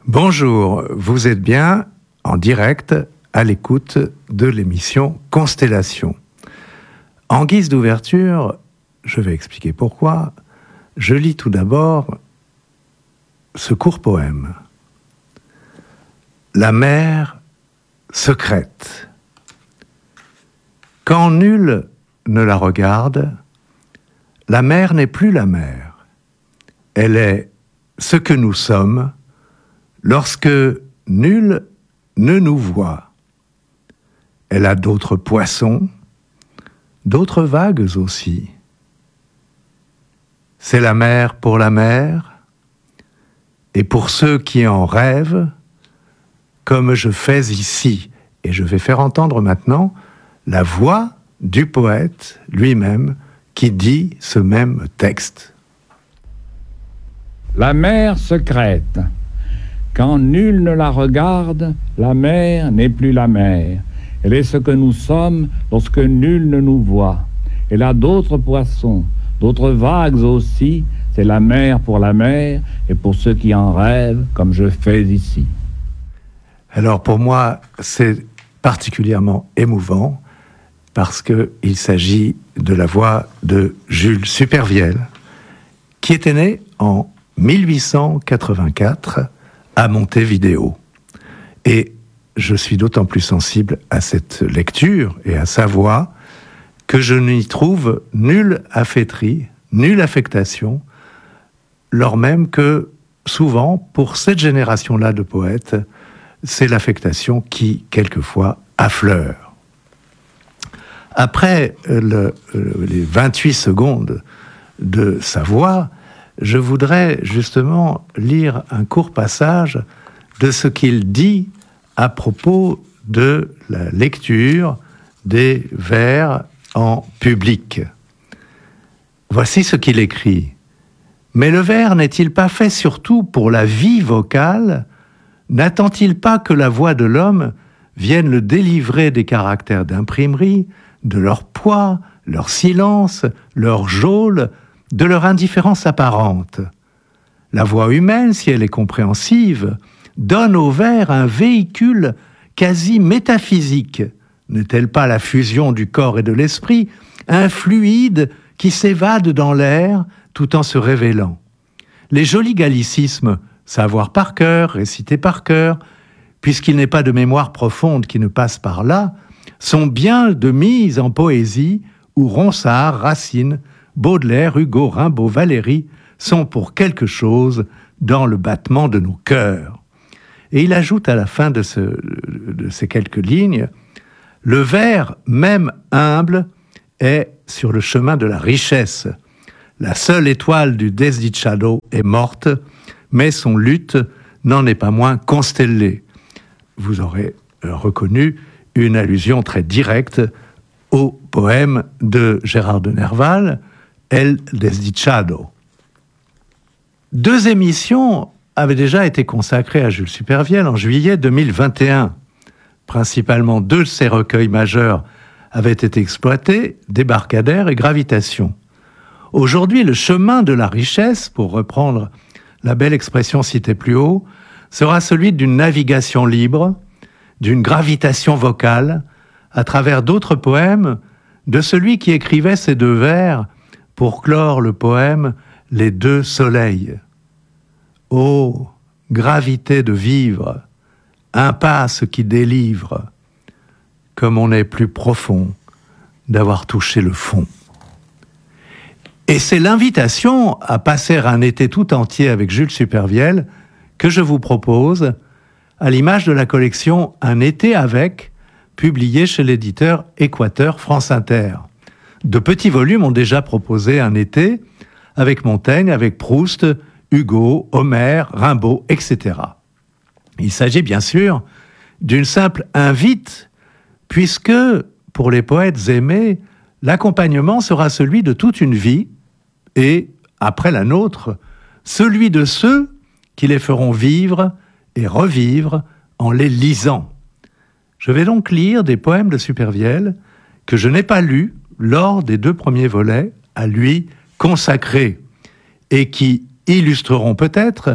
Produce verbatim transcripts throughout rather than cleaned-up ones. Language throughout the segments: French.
Bonjour, vous êtes bien en direct à l'écoute de l'émission Constellation. En guise d'ouverture, je vais expliquer pourquoi, je lis tout d'abord ce court poème. La mer secrète. Quand nul ne la regarde, la mer n'est plus la mer. Elle est ce que nous sommes lorsque nul ne nous voit. Elle a d'autres poissons, d'autres vagues aussi. C'est la mer pour la mer, et pour ceux qui en rêvent, comme je fais ici. Et je vais faire entendre maintenant la voix du poète lui-même qui dit ce même texte. La mer secrète. Quand nul ne la regarde, la mer n'est plus la mer. Elle est ce que nous sommes lorsque nul ne nous voit. Elle a d'autres poissons, d'autres vagues aussi. C'est la mer pour la mer et pour ceux qui en rêvent, comme je fais ici. Alors pour moi, c'est particulièrement émouvant parce qu'il s'agit de la voix de Jules Supervielle, qui était né en mille huit cent quatre-vingt-quatre à Montevideo. Et je suis d'autant plus sensible à cette lecture et à sa voix que je n'y trouve nulle affaîtrie, nulle affectation, lors même que, souvent, pour cette génération-là de poètes, c'est l'affectation qui, quelquefois, affleure. Après le, les vingt-huit secondes de sa voix, je voudrais justement lire un court passage de ce qu'il dit à propos de la lecture des vers en public. Voici ce qu'il écrit. « Mais le vers n'est-il pas fait surtout pour la vie vocale ? N'attend-il pas que la voix de l'homme vienne le délivrer des caractères d'imprimerie, de leur poids, leur silence, leur geôle, de leur indifférence apparente. La voix humaine, si elle est compréhensive, donne au vers un véhicule quasi métaphysique. N'est-elle pas la fusion du corps et de l'esprit, un fluide qui s'évade dans l'air tout en se révélant? Les jolis gallicismes, savoir par cœur, réciter par cœur, puisqu'il n'est pas de mémoire profonde qui ne passe par là, sont bien de mise en poésie où Ronsard, Racine, Baudelaire, Hugo, Rimbaud, Valéry sont pour quelque chose dans le battement de nos cœurs. Et il ajoute à la fin de, ce, de ces quelques lignes, le vers, même humble, est sur le chemin de la richesse. La seule étoile du Desdicciado est morte, mais son luth n'en est pas moins constellée. Vous aurez reconnu une allusion très directe au poème de Gérard de Nerval, El Desdichado. Deux émissions avaient déjà été consacrées à Jules Supervielle en juillet deux mille vingt et un. Principalement deux de ses recueils majeurs avaient été exploités, Débarcadère et Gravitation. Aujourd'hui, le chemin de la richesse, pour reprendre la belle expression citée plus haut, sera celui d'une navigation libre, d'une gravitation vocale, à travers d'autres poèmes, de celui qui écrivait ces deux vers pour clore le poème « Les deux soleils ». Ô gravité de vivre, impasse qui délivre, comme on est plus profond d'avoir touché le fond. Et c'est l'invitation à passer un été tout entier avec Jules Supervielle que je vous propose, à l'image de la collection « Un été avec », publiée chez l'éditeur Équateur France Inter. De petits volumes ont déjà proposé un été avec Montaigne, avec Proust, Hugo, Homère, Rimbaud, et cetera. Il s'agit bien sûr d'une simple invite, puisque pour les poètes aimés, l'accompagnement sera celui de toute une vie et, après la nôtre, celui de ceux qui les feront vivre et revivre en les lisant. Je vais donc lire des poèmes de Supervielle que je n'ai pas lus lors des deux premiers volets à lui consacrés et qui illustreront peut-être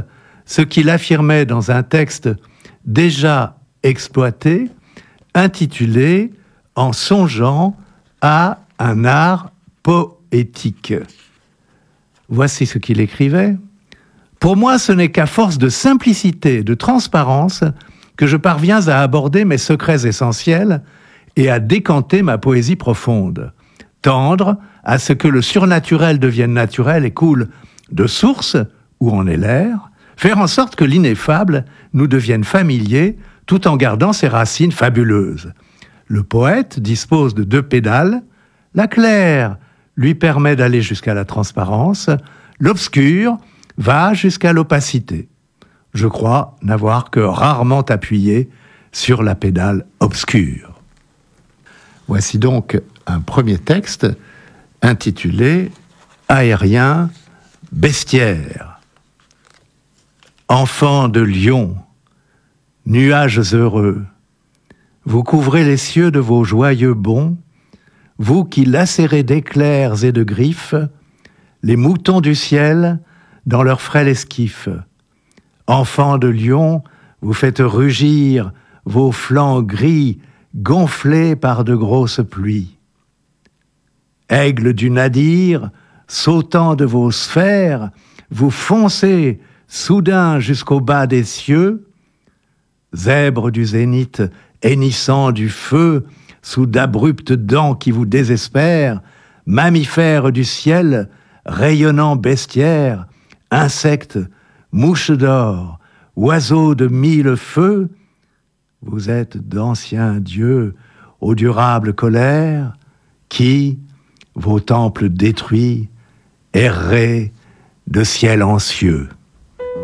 ce qu'il affirmait dans un texte déjà exploité, intitulé « En songeant à un art poétique ». Voici ce qu'il écrivait. « Pour moi, ce n'est qu'à force de simplicité et de transparence que je parviens à aborder mes secrets essentiels et à décanter ma poésie profonde. Tendre à ce que le surnaturel devienne naturel et coule de source où en est l'air, faire en sorte que l'ineffable nous devienne familier tout en gardant ses racines fabuleuses. Le poète dispose de deux pédales, la claire lui permet d'aller jusqu'à la transparence, l'obscur va jusqu'à l'opacité. Je crois n'avoir que rarement appuyé sur la pédale obscure. » Voici donc un premier texte intitulé « Aérien bestiaire ». Enfants de lion, nuages heureux, vous couvrez les cieux de vos joyeux bonds, vous qui lacérez d'éclairs et de griffes les moutons du ciel dans leur frêle esquif. Enfants de lion, vous faites rugir vos flancs gris gonflés par de grosses pluies. Aigle du nadir, sautant de vos sphères, vous foncez soudain jusqu'au bas des cieux. Zèbre du zénith, hennissant du feu, sous d'abruptes dents qui vous désespèrent, mammifères du ciel, rayonnant bestiaires, insectes, mouches d'or, oiseaux de mille feux, vous êtes d'anciens dieux aux durables colères, qui, vos temples détruits, errez de ciel en cieux.